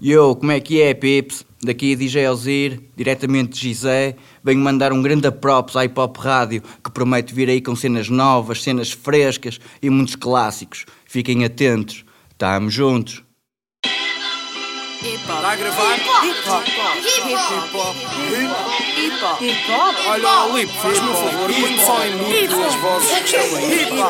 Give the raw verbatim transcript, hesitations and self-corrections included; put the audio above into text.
Yo, como é que é, pips? Daqui D J Alzir, diretamente de Gizé. Venho mandar um grande props à Hip Hop Rádio, que promete vir aí com cenas novas, cenas frescas e muitos clássicos. Fiquem atentos, tamo juntos. Está a gravar? Hip hop. Hip hop. Hip hop. Hip hop. Olha, Lipe, faz-me um favor, põe só em mute as vozes que estão aí.